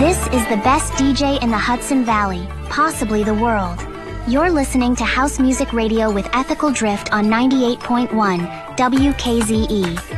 This is the best DJ in the Hudson Valley, possibly the world. You're listening to House Music Radio with Ethical Drift on 98.1 WKZE.